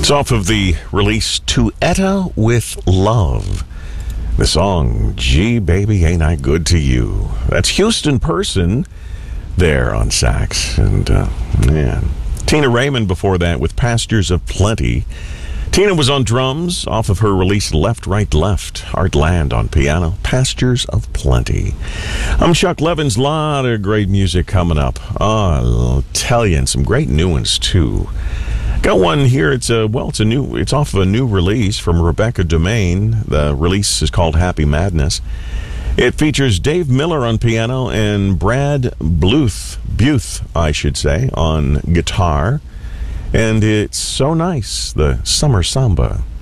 It's off of the release To Etta with Love. The song, Gee Baby Ain't I Good to You. That's Houston Person there on sax. And, man. Tina Raymond before that with Pastures of Plenty. Tina was on drums off of her release Left, Right, Left. Heartland on piano. Pastures of Plenty. I'm Chuck Levins. A lot of great music coming up. I'll tell you, and some great new ones, too. Got one here. It's off of a new release from Rebecca Domain. The release is called Happy Madness. It features Dave Miller on piano and Brad Bluth, I should say, on guitar. And it's so nice, the Summer Samba.